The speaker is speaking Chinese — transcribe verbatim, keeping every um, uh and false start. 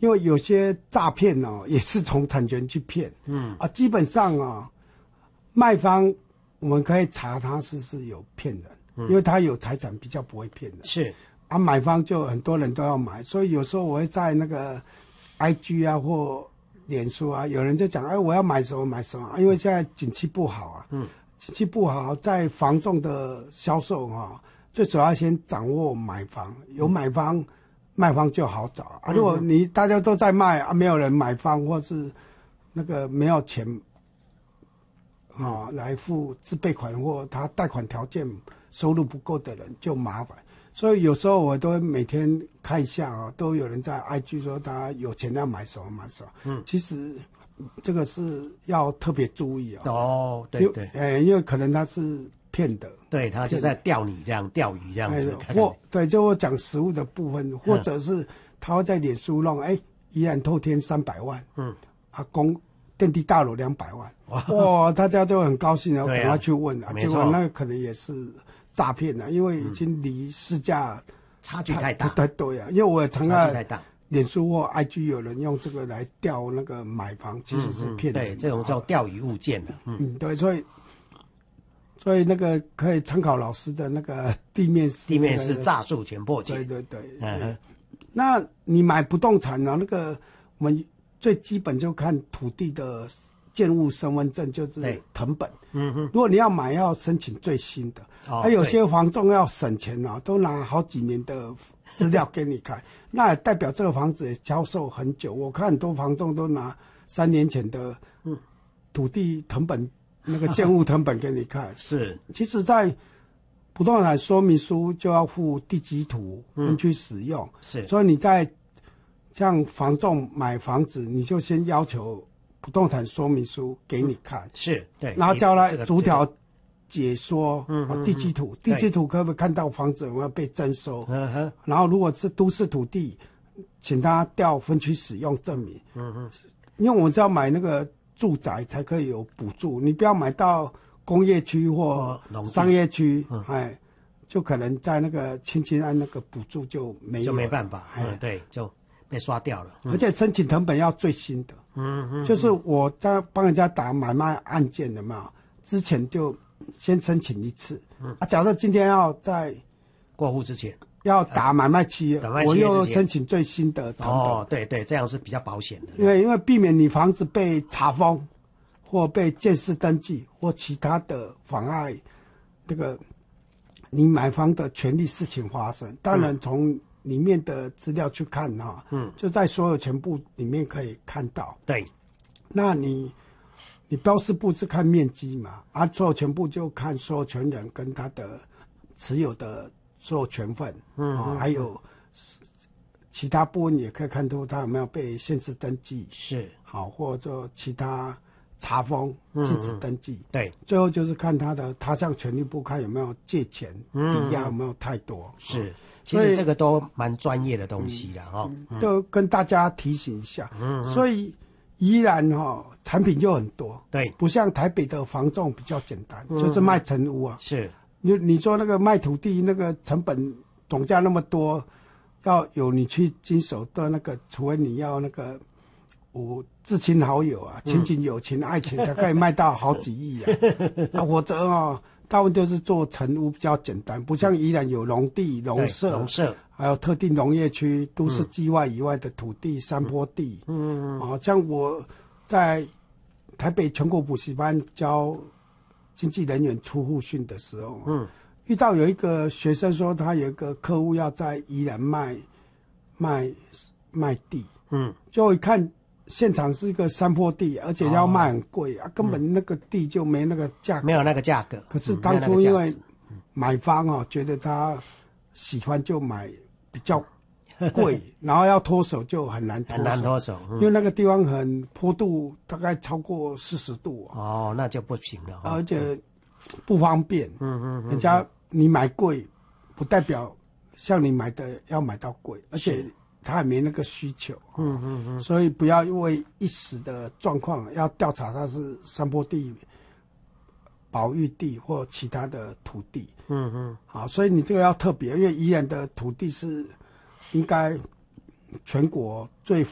因为有些诈骗哦，也是从产权去骗，嗯啊，基本上啊，卖方我们可以查他是是有骗人，嗯、因为他有财产比较不会骗人， 是啊，买方就很多人都要买，所以有时候我会在那个 I G 啊或脸书啊，有人就讲，哎，我要买什么买什么，因为现在景气不好啊，嗯，景气不好，在房仲的销售哈、啊，最主要先掌握买房，有买方。嗯卖方就好找啊！如果你大家都在卖啊，没有人买方，或是那个没有钱啊来付自备款，或他贷款条件收入不够的人就麻烦。所以有时候我都会每天看一下啊，都有人在 I G 说他有钱要买什么买什么。嗯，其实这个是要特别注意啊。 哦，对对， 哎，因为可能他是骗的。 对，他就在钓你这样钓鱼这样子， 或对，就我讲实物的部分，或者是他会在脸书弄，哎、欸，宜兰透天三百万，嗯，啊，公电梯大楼两百万，哇，大家都很高兴，然后赶快去问啊，结果那个可能也是诈骗了，因为已经离市价差距太大， 对对啊，因为我也常看脸书或 I G 有人用这个来钓那个买房，其实是骗人、嗯嗯， 对，这种叫钓鱼物件的， 嗯，嗯对，所以。所以那个可以参考老师的那个地面式， 地面式诈术全破解。 对对对，嗯。那你买不动产呢、啊？那个我们最基本就看土地的建物身份证，就是誊本。嗯哼。如果你要买，要申请最新的。哦。还、啊、有些房仲要省钱啊，都拿好几年的资料给你看，那也代表这个房子也销售很久。我看很多房仲都拿三年前的土地誊本。那个建物誊本给你看， 是。 其实，在不动产说明书就要附地基图分区使用，嗯、是。所以你在像房仲买房子，你就先要求不动产说明书给你看， 嗯、是对， 然后叫他逐条解说，嗯、这个，地基图，地基图可不可以看到房子有没有被征收？嗯哼。然后如果是都市土地，请他调分区使用证明。嗯哼。因为我们是要买那个。住宅才可以有补助，你不要买到工业区或商业区，哦、哎，就可能在那个亲亲按那个补助就没有， 就没办法，嗯，对，就被刷掉了。 嗯、而且申请誊本要最新的，嗯嗯，就是我在帮人家打买卖案件的嘛，之前就先申请一次，嗯、啊，假设今天要在过户之前。 要打买卖契约，呃、我又申请最新的誊本。 哦，对对，这样是比较保险的。 因为因为避免你房子被查封，或被建设登记，或其他的妨碍那个你买方的权利事情发生。当然，从里面的资料去看哈，嗯，就在所有权部里面可以看到。 对， 那你你标示部是看面积嘛，啊，所有权部就看所有权人跟他的持有的。所有权份，嗯、哦，还有其他部分也可以看出他有没有被限制登记， 是好，或者其他查封、禁止登记。 嗯、对， 最后就是看他的他向权利部看有没有借钱、抵押有没有太多。 是，其实这个都蛮专业的东西啦，哈、 嗯，都跟大家提醒一下。嗯，所以宜兰哈、哦、产品就很多， 对， 不像台北的房仲比较简单，嗯、就是卖成屋啊， 是。 你你说那个卖土地那个成本总价那么多，要有你去经手的那个，除非你要那个我至亲好友啊，亲情、友情、爱情才可以卖到好几亿啊。啊，否则哦，大部分都是做成屋比较简单，不像宜兰有农地、农舍、 农舍， 还有特定农业区、都市计划以外的土地、山坡地。嗯嗯嗯。啊，像我在台北全国补习班教。经纪人员出户训的时候，嗯，遇到有一个学生说他有一个客户要在宜兰卖卖卖地，嗯，就一看现场是一个山坡地，而且要卖很贵、哦、啊，根本那个地就没那个价格， 没有那个价格。 可是当初因为买方啊、哦、觉得他喜欢就买比较贵，然后要脱手就很难脱手， 很难脱手， 嗯、因为那个地方很坡度，大概超过四十度、 哦。哦，那就不行了、哦， 而且不方便。嗯嗯，人家你买贵，不代表像你买的要买到贵，而且他也没那个需求。嗯嗯嗯，所以不要因为一时的状况，要调查它是山坡地、保育地或其他的土地。嗯嗯，好，所以你这个要特别，因为宜兰的土地是。应该全国最